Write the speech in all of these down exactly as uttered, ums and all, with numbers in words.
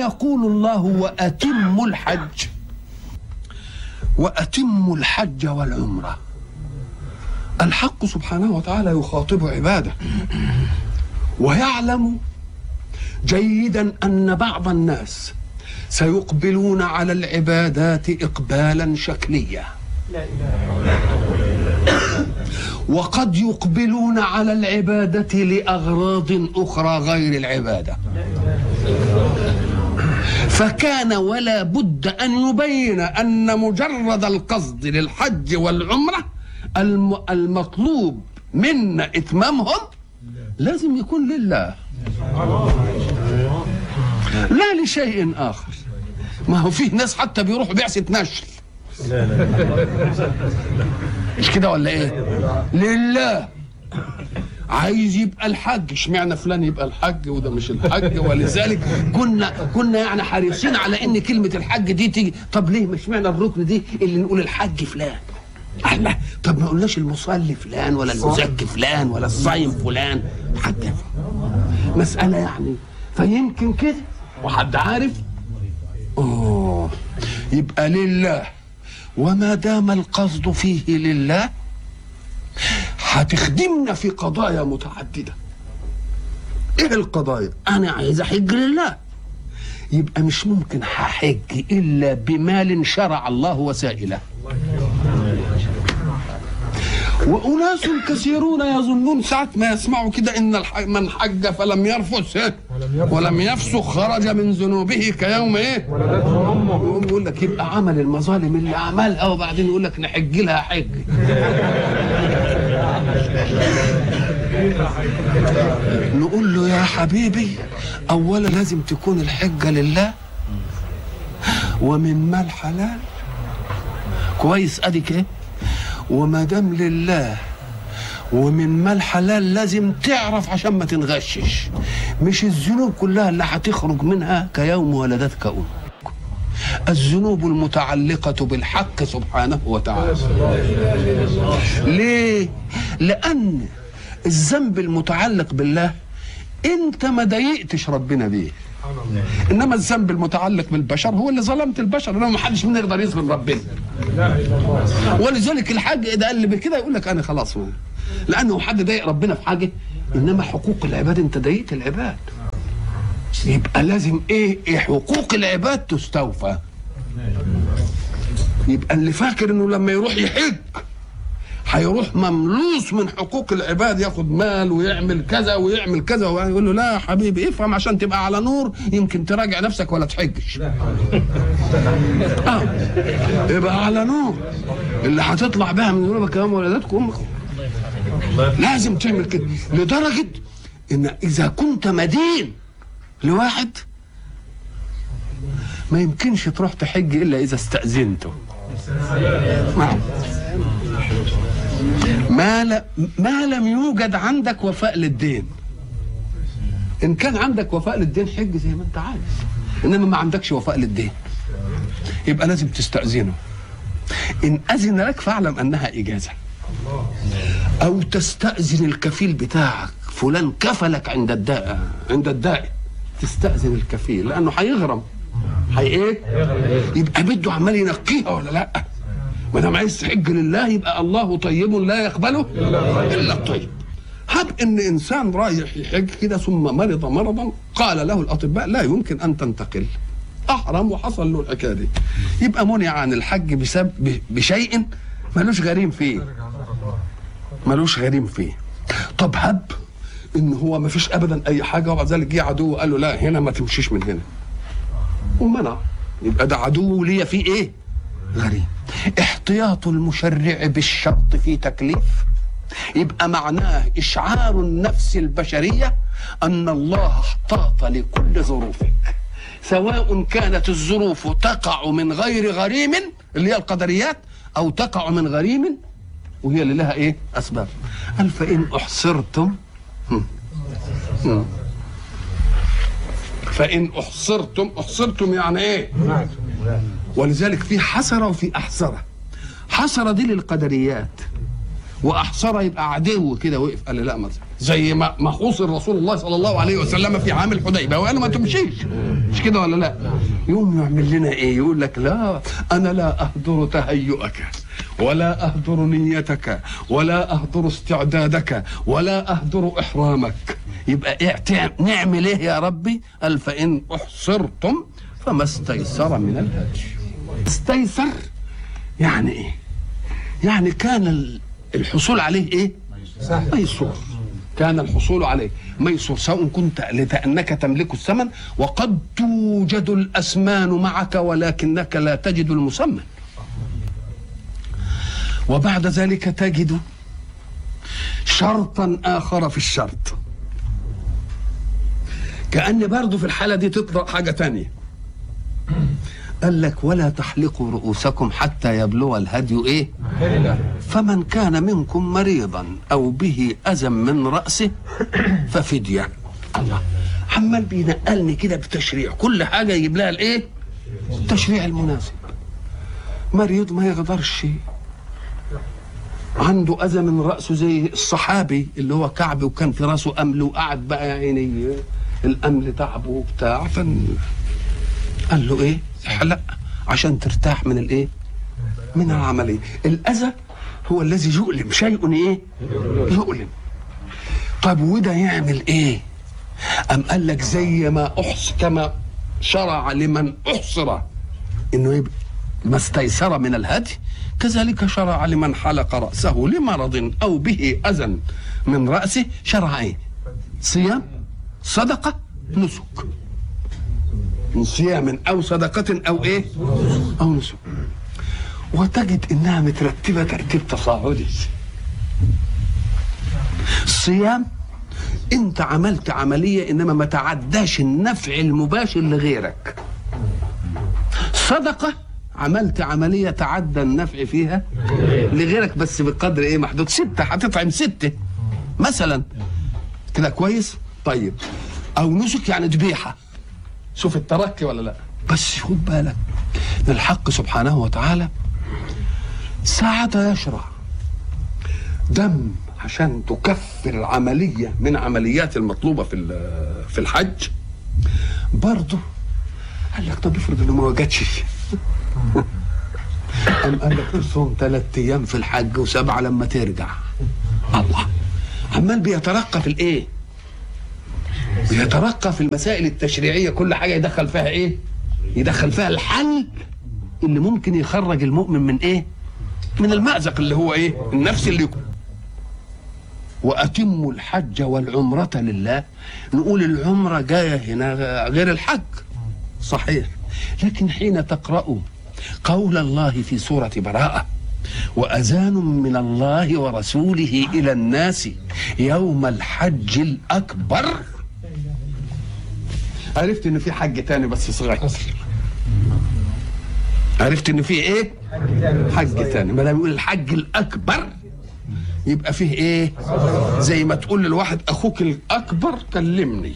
يقول الله وأتموا الحج وأتموا الحج والعمرة. الحق سبحانه وتعالى يخاطب عباده ويعلم جيدا أن بعض الناس سيقبلون على العبادات إقبالا شكليا، وقد يقبلون على العبادة لأغراض أخرى غير العبادة، فكان ولا بد أن يبين أن مجرد القصد للحج والعمرة المطلوب منا إتمامهم لازم يكون لله لا لشيء آخر. ما هو فيه ناس حتى بيروحوا بعثة نشل، مش كده ولا ايه؟ لله. عايز يبقى الحج، اشمعنى فلان يبقى الحج وده مش الحج؟ ولذلك كنا كنا يعني حريصين على ان كلمه الحج دي تيجي. طب ليه مش معنى الركن دي اللي نقول الحج فلان؟ الله، طب ما قلناش المصلي فلان ولا المزكي فلان ولا الصايم فلان؟ حتى مساله يعني فيمكن كده وحد عارف. اوه يبقى لله، وما دام القصد فيه لله هتخدمنا في قضايا متعدده. ايه القضايا؟ انا عايز احج لله، يبقى مش ممكن هحج الا بمال شرع الله وسائله. وأناس كثيرون يظنون ساعة ما يسمعوا كده إن من حج فلم يرفث ولم يفسق خرج من ذنوبه كيوم إيه؟ يقول لك يبقى عمل المظالم اللي عملها وبعدين يقول لك نحج لها حج. نقول له يا حبيبي أولا لازم تكون الحجة لله ومن مال حلال كويس. أديك إيه؟ وما دام لله ومن مال حلال لازم تعرف عشان ما تنغشش، مش الذنوب كلها اللي هتخرج منها كيوم ولدتك أمك. الذنوب المتعلقة بالحق سبحانه وتعالى. ليه؟ لأن الذنب المتعلق بالله أنت ما ضايقتش ربنا بيه، انما الذنب المتعلق بالبشر هو اللي ظلمت البشر، انما ما حدش منا يقدر يظلم ربنا. ولذلك الحاج ده اللي بكده يقول لك انا خلاص، لانه حد ضايق ربنا في حاجه، انما حقوق العباد انت ضايقت العباد، يبقى لازم ايه, إيه حقوق العباد تستوفى. يبقى اللي فاكر انه لما يروح يحج هيروح مملوس من حقوق العباد، ياخد مال ويعمل كذا ويعمل كذا، ويقول له لا يا حبيبي افهم عشان تبقى على نور، يمكن تراجع نفسك ولا تحجش. اه يبقى على نور اللي هتطلع بها من ذنوبك يوم ولدتك امك. لازم تعمل كده، لدرجه ان اذا كنت مدين لواحد ما يمكنش تروح تحج الا اذا استأذنته. ما, ل... ما لم يوجد عندك وفاء للدين. إن كان عندك وفاء للدين حج زي ما أنت عايز، إنما ما عندكش وفاء للدين يبقى لازم تستأذنه. إن أذن لك فاعلم أنها إجازة، أو تستأذن الكفيل بتاعك، فلان كفلك عند الداء عند الداء تستأذن الكفيل لأنه هيغرم. هي إيه؟ يبقى بده عمال ينقيها ولا لأ؟ ما دام عايز تحج لله يبقى الله طيب لا يقبله الا الطيب. هب ان انسان رايح يحج كده ثم مرض مرضا قال له الاطباء لا يمكن ان تنتقل، احرم وحصل له الحكايه دي، يبقى منع عن الحج بسبب بشيء ملوش غريم فيه، ملوش غريم فيه. طب هب ان هو ما فيش ابدا اي حاجه وبعد ذلك جه عدو قال له لا هنا ما تمشيش من هنا ومنع، يبقى ده عدو ليا فيه ايه؟ غريب. احتياط المشرع بالشرط في تكليف يبقى معناه إشعار النفس البشرية أن الله احتاط لكل ظروفك، سواء كانت الظروف تقع من غير غريم اللي هي القدريات أو تقع من غريم وهي اللي لها إيه؟ أسباب. قال فإن أحصرتم هم. هم. فإن أحصرتم، أحصرتم يعني إيه؟ ولذلك في حسرة وفي أحسرة. حسرة دي للقدريات، وأحسرة يبقى عدو كده وقف قال لا ما زي ما ما حوصر رسول الله صلى الله عليه وسلم في عام الحديبيه وقال ما تمشيش، مش كده ولا لا؟ يوم يعمل لنا ايه؟ يقول لك لا انا لا اهدر تهيؤك ولا اهدر نيتك ولا اهدر استعدادك ولا اهدر احرامك. يبقى إيه نعمل ايه يا ربي؟ قال فان احصرتم فما استيسر من الهدي. استيسر يعني ايه؟ يعني كان الحصول عليه ايه؟ ميسور. كان الحصول عليه ميسور، سواء كنت لأنك تملك الثمن وقد توجد الأثمان معك ولكنك لا تجد المثمن. وبعد ذلك تجد شرطا آخر في الشرط، كأن برضو في الحالة دي تطلع حاجة تانية. قال لك ولا تحلقوا رؤوسكم حتى يبلغ الهدي ايه؟ فمن كان منكم مريضا او به اذى من راسه ففديه. الله عمال بينقلني كده بتشريع، كل حاجه يجيب لها الايه؟ التشريع المناسب. مريض ما يقدرش، عنده اذى من راسه زي الصحابي اللي هو كعب وكان في راسه امل وقعد بقى يا عيني الامل تعبه وبتاع، فن قال له ايه؟ احلق عشان ترتاح من الايه؟ من العمليه. الاذى هو الذي يؤلم، شيء ايه؟ يؤلم. طب وده يعمل ايه؟ ام قال لك زي ما احص كما شرع لمن احصر انه يبقى ما استيسر من الهدي، كذلك شرع لمن حلق راسه لمرض او به اذى من راسه، شرع ايه؟ صيام، صدقه، نسك. من صيام او صدقه او ايه؟ او نسك. وتجد انها مترتبه ترتيب تصاعدي. الصيام انت عملت عمليه انما ما تعداش النفع المباشر لغيرك. صدقه عملت عمليه تعدى النفع فيها لغيرك بس بقدر ايه؟ محدود. سته هتطعم سته مثلا كده، كويس؟ طيب. او نسك يعني ذبيحه، شوف التركي ولا لا؟ بس خد بالك ان الحق سبحانه وتعالى ساعة يشرع دم عشان تكفر عملية من عمليات المطلوبة في في الحج، برضه قال لك طب افرض انه ما وجدش قام قال لك تصوم ثلاث ايام في الحج وسبعة لما ترجع. الله عمال بيترقى في الايه؟ بيترقى في المسائل التشريعية، كل حاجة يدخل فيها ايه؟ يدخل فيها الحل اللي ممكن يخرج المؤمن من ايه؟ من المأزق اللي هو ايه؟ النفس اللي يكون. وأتموا الحج والعمرة لله. نقول العمرة جاية هنا غير الحج، صحيح، لكن حين تقرأوا قول الله في سورة براءة وأذان من الله ورسوله إلى الناس يوم الحج الأكبر، عرفت إن في حج تاني بس صغير. عرفت إن في إيه؟ حج تاني. ما دام يقول الحج الأكبر يبقى فيه إيه؟ زي ما تقول للواحد أخوك الأكبر كلمني،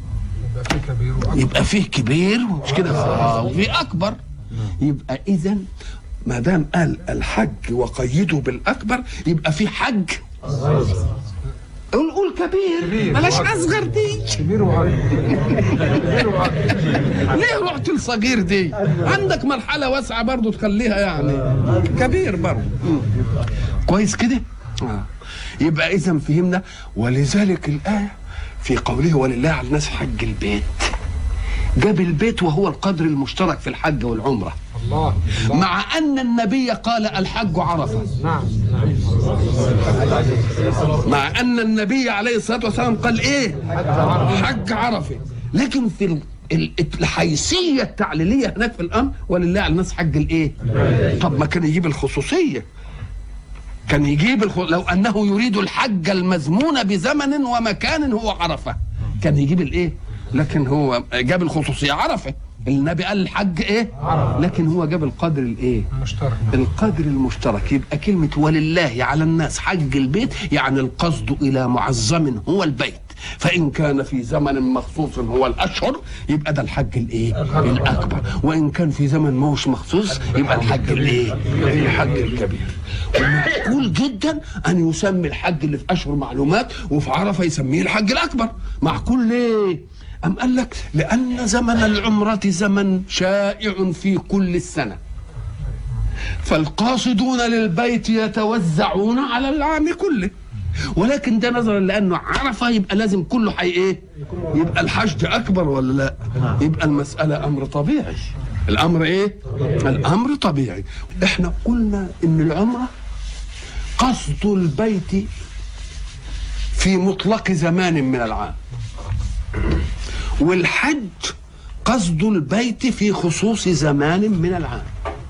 يبقى فيه كبير مش كده؟ وفي أكبر. يبقى إذن ما دام قال الحج وقيده بالأكبر يبقى فيه حج قول قول كبير، بلاش اصغر دي. كبير وعادي. ليه رحت الصغير دي؟ عندك مرحله واسعه برضو تخليها يعني كبير برضو. كويس كده؟ آه. يبقى اذا فهمنا. ولذلك الايه في قوله ولله على الناس حج البيت، جاب البيت وهو القدر المشترك في الحج والعمره. الله. مع أن النبي قال الحج عرفة. نعم. مع أن النبي عليه الصلاة والسلام قال إيه؟ حج عرفة. لكن في الحيثية التعليلية هناك في الأمر ولله على الناس حج الإيه؟ طب ما كان يجيب الخصوصية، كان يجيب الخ... لو أنه يريد الحج المزمون بزمن ومكان هو عرفة كان يجيب الإيه؟ لكن هو جاب الخصوصية عرفة. النبي قال الحج ايه؟ عرفة. لكن هو جاب القدر الايه؟ المشترك. القدر المشترك. يبقى كلمة ولله على الناس حج البيت يعني القصد الى معظم هو البيت، فإن كان في زمن مخصوص هو الأشهر يبقى ده الحج الإيه؟ الأكبر، وإن كان في زمن ما هوش مخصوص يبقى الحج الإيه؟ الحج الكبير. ومعقول جدا أن يسمي الحج اللي في أشهر معلومات وفي عرفة يسميه الحج الأكبر. معقول ليه؟ أم قال لك لأن زمن العمرة زمن شائع في كل السنة، فالقاصدون للبيت يتوزعون على العام كله، ولكن ده نظرا لأنه عرفة يبقى لازم كله حي إيه؟ يبقى الحج أكبر ولا لا؟ يبقى المسألة أمر طبيعي. الأمر إيه؟ الأمر طبيعي. إحنا قلنا إن العمرة قصد البيت في مطلق زمان من العام، والحج قصد البيت في خصوص زمان من العام.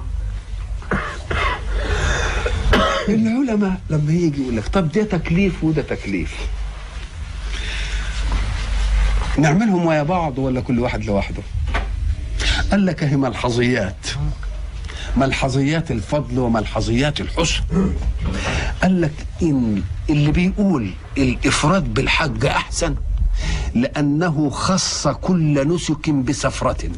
العلماء لما يجي يقول لك طب ده تكليف وده تكليف، نعملهم ويا بعض ولا كل واحد لوحده؟ قال لك هي ملحظيات، ملحظيات الفضل وملحظيات الحسن. قال لك إن اللي بيقول الإفراد بالحج أحسن لأنه خص كل نسك بسفرة،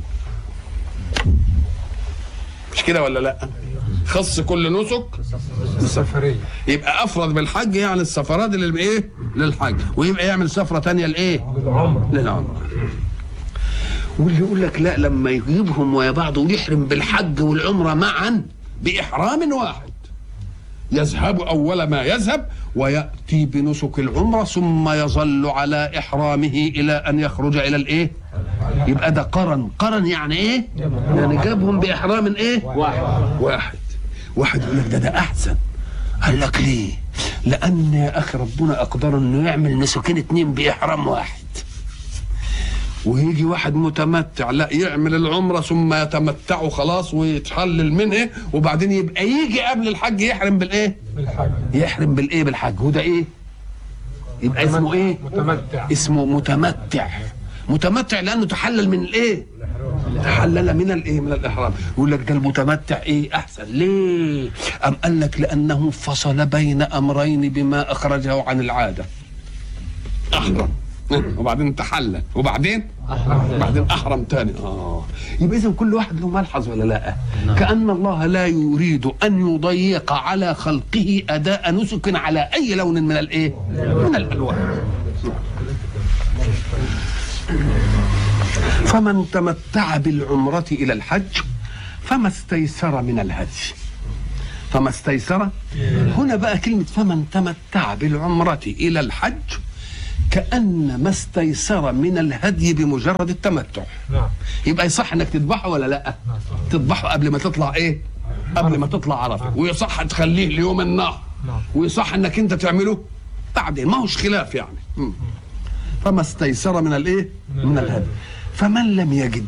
مش كده ولا لا؟ خص كل نسك السفرية، يبقى أفرد بالحج يعني السفرات اللي بإيه؟ للحج، ويبقى يعمل سفرة تانية لإيه؟ للعمرة. للعمرة. واللي يقول لك لا، لما يجيبهم ويا بعض ويحرم بالحج والعمرة معا بإحرام واحد، يذهب أول ما يذهب ويأتي بنسك العمرة ثم يظل على إحرامه إلى أن يخرج إلى الإيه؟ يبقى ده قرن. قرن يعني إيه؟ يعني جابهم بإحرام إيه؟ واحد واحد واحد. يقول لك ده ده أحسن. قال لك ليه؟ لأن يا أخي ربنا أقدر إنه يعمل نسكين اتنين بإحرام واحد، ويجي واحد متمتع لا يعمل العمرة ثم يتمتع خلاص ويتحلل منه، وبعدين يبقى يجي قبل الحج يحرم بالايه؟ بالحج. يحرم بالايه؟ بالحج. وده ايه؟ يبقى اسمه ايه؟ متمتع. اسمه متمتع. متمتع لانه تحلل من الايه؟ تحلل من الايه؟ من الاحرام. يقول لك ده المتمتع ايه احسن ليه؟ ام قال لك لانه فصل بين امرين بما اخرجه عن العاده. احرم وبعدين تحلل وبعدين أحرم. بعدين احرم تاني. اه يبقى اذا كل واحد له ملحظ ولا لا؟ نعم. كأن الله لا يريد ان يضيق على خلقه اداء نسك على اي لون من الايه؟ من الالوان. فمن تمتع بالعمرة الى الحج فما استيسر من الهدي. فما استيسر هنا بقى كلمة فمن تمتع بالعمرة الى الحج كأن ما استيسر من الهدي بمجرد التمتع. نعم. يبقى يصح انك تذبحه ولا لا؟ نعم. تذبحه قبل ما تطلع ايه؟ قبل ما تطلع عرفه، ويصح تخليه ليوم النحر، نعم. ويصح انك انت تعمله بعدين، ما هوش خلاف يعني. م. فما استيسر من الايه؟ من الهدي. فمن لم يجد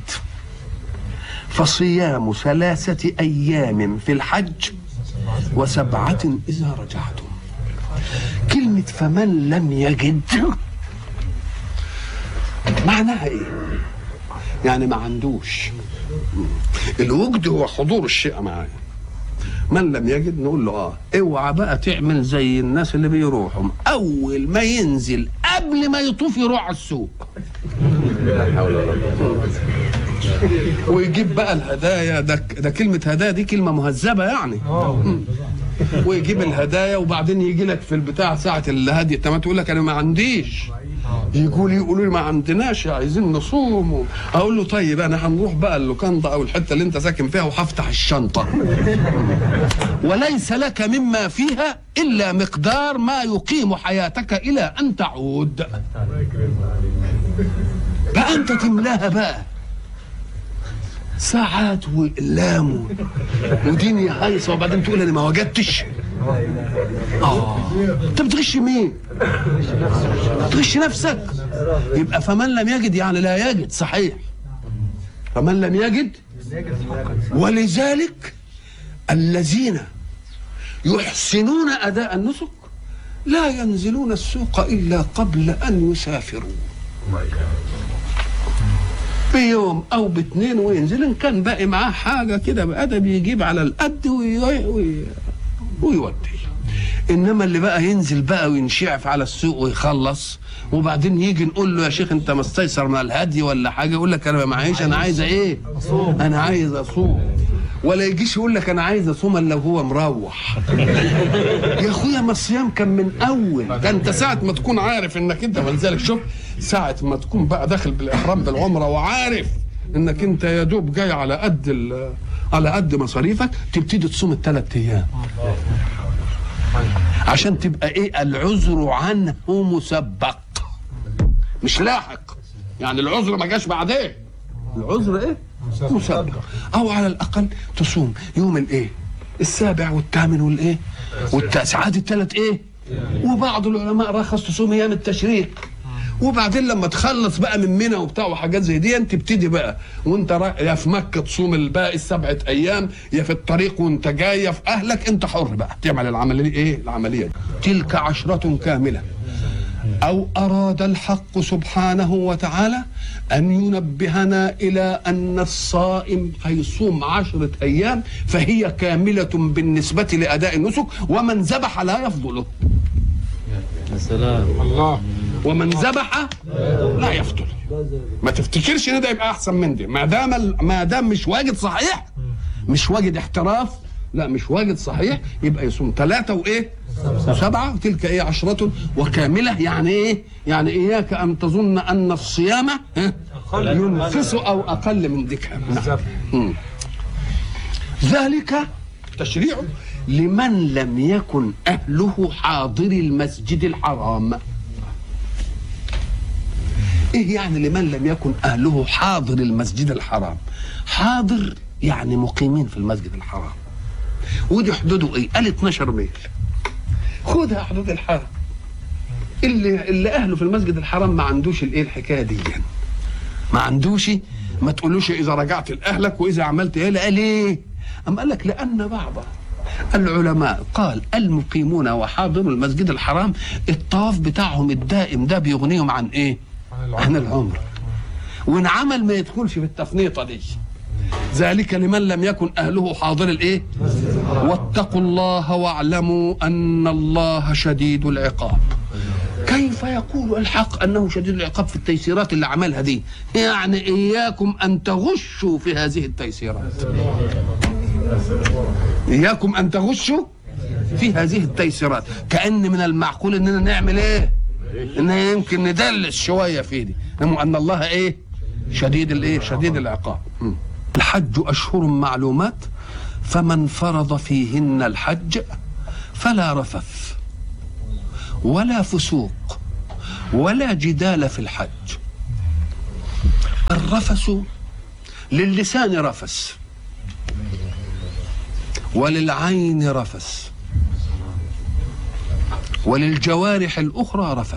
فصيام ثلاثة ايام في الحج وسبعة اذا رجعتم. كلمة فمن لم يجد معناها ايه؟ يعني ما عندوش. الوجد هو حضور الشيء معايا. من لم يجد نقول له اه اوعى بقى تعمل زي الناس اللي بيروحوا اول ما ينزل قبل ما يطوف يروح على السوق ويجيب بقى الهدايا. ده ده كلمة هدايا دي كلمة مهذبة يعني. ويجيب الهدايا وبعدين يجي لك في البتاع ساعة الهدي تمام تقول لك انا ما عنديش. يقول يقولوا لي ما عندناش عايزين نصوم. اقول له طيب انا هنروح بقى اللوكاندا او الحته اللي انت ساكن فيها وهفتح الشنطه وليس لك مما فيها الا مقدار ما يقيم حياتك الى ان تعود. بقى انت تملاها بقى ساعات واقلام ودنيا هايصه وبعدين تقول انا ما وجدتش. اه انت بتغش مين؟ بتغش نفسك. يبقى فمن لم يجد يعني لا يجد. صحيح فمن لم يجد. ولذلك الذين يحسنون اداء النسك لا ينزلون السوق الا قبل ان يسافروا بيوم او باثنين وينزل. ان كان باقي معاه حاجه كده بأدب يجيب على القد ويودي. انما اللي بقى ينزل بقى وينشعف على السوق ويخلص وبعدين يجي نقول له يا شيخ انت مستيسر من الهدي ولا حاجه، يقول لك انا ما معيش، انا عايز ايه؟ انا عايز اصوم. ولا يجيش يقول لك انا عايز اصوم الا وهو مروح. يا اخويا ما الصيام كان من اول، ده انت ساعه ما تكون عارف انك انت، ولذلك شوف ساعه ما تكون بقى داخل بالاحرام بالعمره وعارف انك انت يا دوب جاي على قد على قد مصاريفك، تبتدي تصوم الثلاث ايام عشان تبقى ايه؟ العذر عنه مسبق مش لاحق، يعني العذر ما جاش بعدين، العذر ايه؟ مسبق. او على الاقل تصوم يوم الايه؟ السابع والثامن والايه؟ والتاسع، ادي الثلاث ايه؟ وبعض العلماء رخص تصوم ايام التشريق. وبعدين لما تخلص بقى من منى وبتاع وحاجات زي دي تبتدي بقى وانت را... يا في مكه تصوم الباقي السبعه ايام، يا في الطريق وانت جاي، يا في اهلك، انت حر بقى تعمل العمليه ايه؟ العمليه دي. تلك عشره كامله. او اراد الحق سبحانه وتعالى ان ينبهنا الى ان الصائم هيصوم عشره ايام فهي كامله بالنسبه لاداء النسك، ومن ذبح لا يفضله. يا سلام الله. ومن ذبح لا يفطر. ما تفتكرش ان ده يبقى احسن من دي، ما دام ما دام مش واجد صحيح، مش واجد احتراف، لا مش واجد صحيح، يبقى يصوم ثلاثه وايه؟ سبعه. وتلك ايه؟ عشره وكامله. يعني ايه؟ يعني اياك ان تظن ان الصيام ينفس او اقل من ذكر. نعم. ذلك تشريع لمن لم يكن اهله حاضر المسجد الحرام. ايه يعني لمن لم يكن اهله حاضر المسجد الحرام؟ حاضر يعني مقيمين في المسجد الحرام. ودي حدوده ايه؟ قال اتناشر ميل. خدها حدود الحرم. اللي اللي اهله في المسجد الحرام ما عندوش الايه الحكايه دي، يعني ما عندوش. ما تقولوش اذا رجعت لاهلك واذا عملت ايه. قال ايه؟ اما قال لك لان بعض العلماء قال المقيمون وحاضروا المسجد الحرام الطواف بتاعهم الدائم ده بيغنيهم عن ايه؟ عن العمر. وان عمل ما يدخلش في التفنيطه دي. ذلك لمن لم يكن اهله حاضر الايه؟ واتقوا الله واعلموا ان الله شديد العقاب. كيف يقول الحق انه شديد العقاب في التيسيرات اللي عملها دي؟ يعني اياكم ان تغشوا في هذه التيسيرات. اياكم ان تغشوا في هذه التيسيرات. كأن من المعقول اننا نعمل ايه؟ ان يمكن ندلس شويه في دي، ان الله ايه؟ شديد الايه؟ شديد العقاب. م. الحج اشهر معلومات فمن فرض فيهن الحج فلا رفث ولا فسوق ولا جدال في الحج. الرفث للسان رفث وللعين رفث وللجوارح الاخرى رفث.